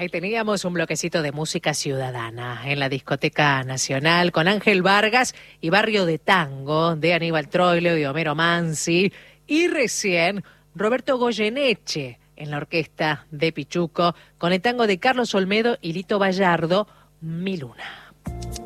Teníamos un bloquecito de música ciudadana en la Discoteca Nacional con Ángel Vargas y Barrio de Tango de Aníbal Troilo y Homero Mansi. Y recién Roberto Goyeneche en la orquesta de Pichuco con el tango de Carlos Olmedo y Lito Bayardo, Mi Luna.